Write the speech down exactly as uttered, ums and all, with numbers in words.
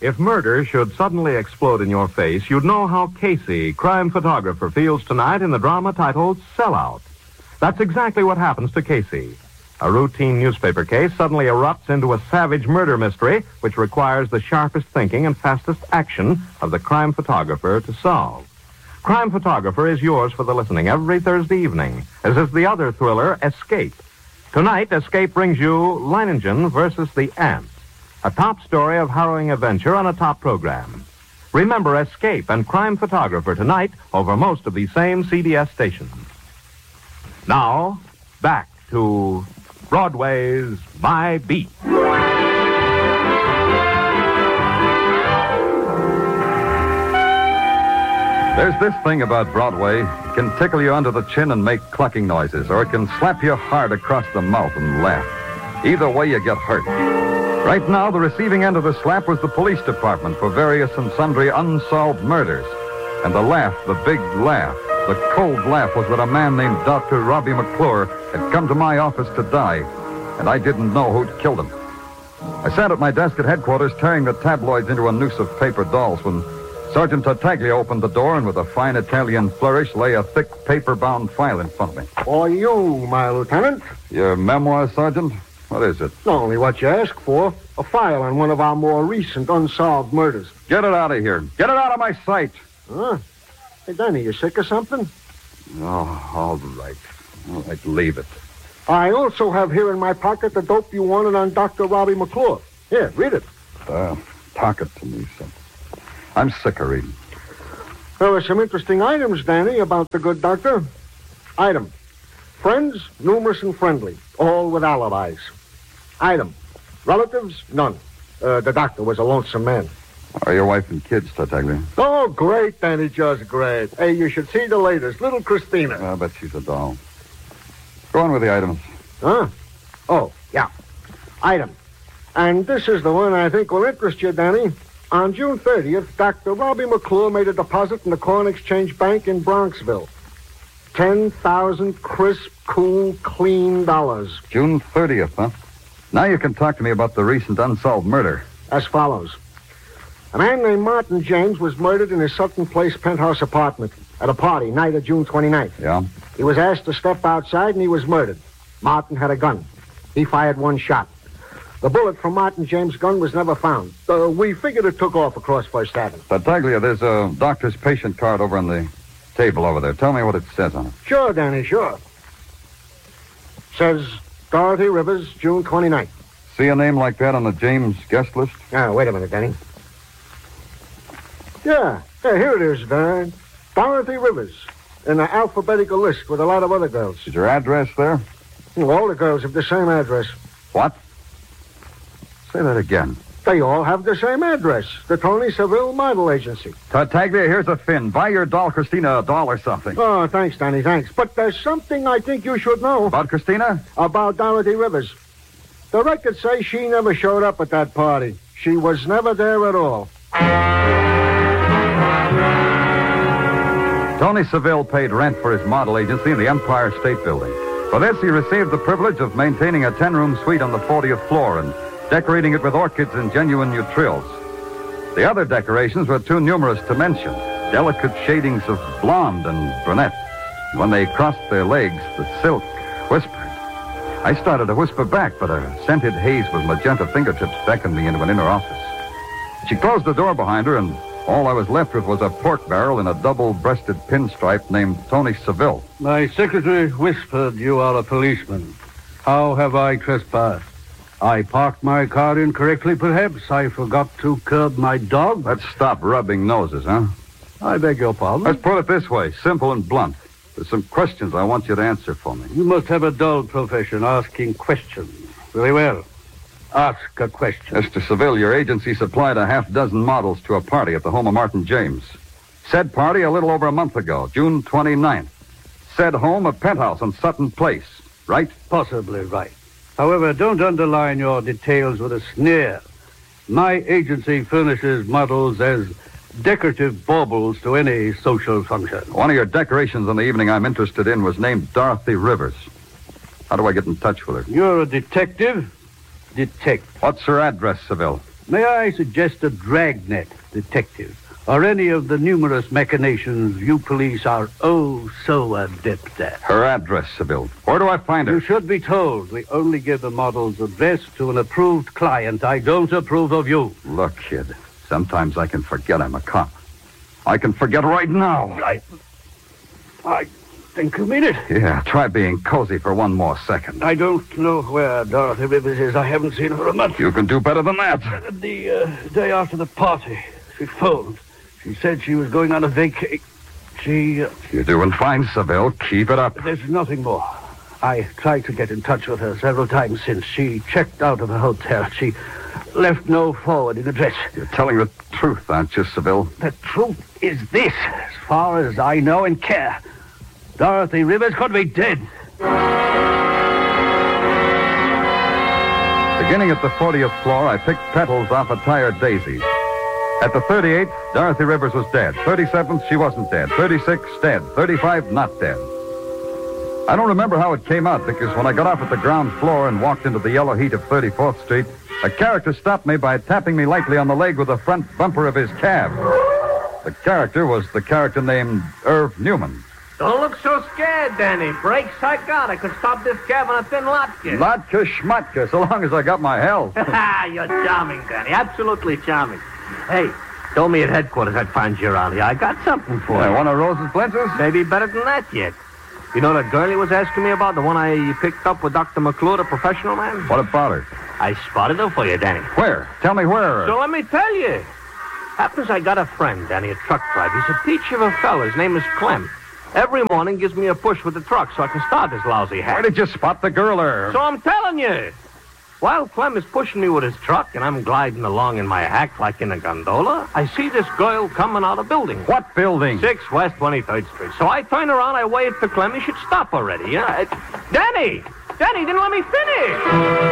If murder should suddenly explode in your face, you'd know how Casey, crime photographer, feels tonight in the drama titled Sellout. That's exactly what happens to Casey. A routine newspaper case suddenly erupts into a savage murder mystery, which requires the sharpest thinking and fastest action of the crime photographer to solve. Crime Photographer is yours for the listening every Thursday evening, as is the other thriller, Escape. Tonight, Escape brings you Leiningen versus the Ants, a top story of harrowing adventure on a top program. Remember Escape and Crime Photographer tonight over most of these same C B S stations. Now, back to Broadway's My Beat. There's this thing about Broadway. It can tickle you under the chin and make clucking noises, or it can slap you hard across the mouth and laugh. Either way, you get hurt. Right now, the receiving end of the slap was the police department for various and sundry unsolved murders. And the laugh, the big laugh, the cold laugh was that a man named Doctor Robbie McClure had come to my office to die, and I didn't know who'd killed him. I sat at my desk at headquarters tearing the tabloids into a noose of paper dolls when Sergeant Tartaglia opened the door and with a fine Italian flourish lay a thick paper-bound file in front of me. For you, my lieutenant. Your memoir, Sergeant? What is it? Only what you asked for. A file on one of our more recent unsolved murders. Get it out of here. Get it out of my sight. Huh? Hey, Danny, you sick or something? Oh, all right. All right, leave it. I also have here in my pocket the dope you wanted on Doctor Robbie McClure. Here, read it. Uh, talk it to me, son. I'm sick of reading. There are some interesting items, Danny, about the good doctor. Item. Friends, numerous and friendly, all with alibis. Item. Relatives, none. Uh, the doctor was a lonesome man. Are your wife and kids, Tartaglia? Oh, great, Danny, just great. Hey, you should see the latest, little Christina. I bet she's a doll. Go on with the items. Huh? Oh, yeah. Item. And this is the one I think will interest you, Danny. On June thirtieth, Doctor Robbie McClure made a deposit in the Corn Exchange Bank in Bronxville. ten thousand crisp, cool, clean dollars. June thirtieth, huh? Now you can talk to me about the recent unsolved murder. As follows. A man named Martin James was murdered in his Sutton Place penthouse apartment at a party night of June twenty-ninth. Yeah? He was asked to step outside and he was murdered. Martin had a gun. He fired one shot. The bullet from Martin James' gun was never found. Uh, we figured it took off across First Avenue. Tartaglia, there's a doctor's patient card over on the table over there. Tell me what it says on it. Sure, Danny, sure. Says Dorothy Rivers, June twenty-ninth. See a name like that on the James guest list? Ah, wait a minute, Danny. Yeah, yeah, here it is, Dan. Dorothy Rivers. In an alphabetical list with a lot of other girls. Is your address there? All the girls have the same address. What? Say that again. They all have the same address. The Tony Seville Model Agency. Tartaglia, here's a fin. Buy your doll Christina a doll or something. Oh, thanks, Danny, thanks. But there's something I think you should know. About Christina? About Dorothy Rivers. The records say she never showed up at that party. She was never there at all. Tony Seville paid rent for his model agency in the Empire State Building. For this, he received the privilege of maintaining a ten-room suite on the fortieth floor and decorating it with orchids and genuine neutrils. The other decorations were too numerous to mention, delicate shadings of blonde and brunette. When they crossed their legs, the silk whispered. I started to whisper back, but a scented haze with magenta fingertips beckoned me into an inner office. She closed the door behind her, and all I was left with was a pork barrel in a double-breasted pinstripe named Tony Seville. My secretary whispered you are a policeman. How have I trespassed? I parked my car incorrectly, perhaps. I forgot to curb my dog. Let's stop rubbing noses, huh? I beg your pardon? Let's put it this way, simple and blunt. There's some questions I want you to answer for me. You must have a dull profession, asking questions. Very well. Ask a question. Mister Seville, your agency supplied a half dozen models to a party at the home of Martin James. Said party a little over a month ago, June twenty-ninth. Said home a penthouse on Sutton Place, right? Possibly right. However, don't underline your details with a sneer. My agency furnishes models as decorative baubles to any social function. One of your decorations on the evening I'm interested in was named Dorothy Rivers. How do I get in touch with her? You're a detective? Detect. What's her address, Seville? May I suggest a dragnet detective, or any of the numerous machinations you police are oh so adept at? Her address, Seville. Where do I find her? You should be told we only give the model's address to an approved client. I don't approve of you. Look, kid, sometimes I can forget I'm a cop. I can forget right now. I... I think you mean it. Yeah, try being cozy for one more second. I don't know where Dorothy Rivers is. I haven't seen her for a month. You can do better than that. The uh, day after the party, she phoned. She said she was going on a vacation. She... Uh, You're doing fine, Seville. Keep it up. There's nothing more. I tried to get in touch with her several times since. She checked out of the hotel. She left no forwarding address. You're telling the truth, aren't you, Seville? The truth is this, as far as I know and care. Dorothy Rivers could be dead. Beginning at the fortieth floor, I picked petals off a tired daisy. At the thirty-eighth, Dorothy Rivers was dead. thirty-seventh, she wasn't dead. thirty-sixth, dead. thirty-five, not dead. I don't remember how it came out, because when I got off at the ground floor and walked into the yellow heat of thirty-fourth Street, a character stopped me by tapping me lightly on the leg with the front bumper of his cab. The character was the character named Irv Newman. Don't look so scared, Danny. Brake psych I could stop this cab on a thin latke. Latka schmatka, so long as I got my health. You're charming, Danny. Absolutely charming. Hey, told me at headquarters I'd find you around here. I got something for Yeah, you. one of Rose's blinters? Maybe better than that yet. You know that girl he was asking me about, the one I picked up with Doctor McClure, the professional man? What about her? I spotted her for you, Danny. Where? Tell me where. So let me tell you. Happens I got a friend, Danny, a truck driver. He's a peach of a fella. His name is Clem. Every morning gives me a push with the truck so I can start this lousy hack. Where did you spot the girl, Irv? So I'm telling you. While Clem is pushing me with his truck and I'm gliding along in my hack like in a gondola, I see this girl coming out of the building. What building? six West twenty-third Street. So I turn around, I wave to Clem. He should stop already. Yeah? Danny! Danny, didn't let me finish!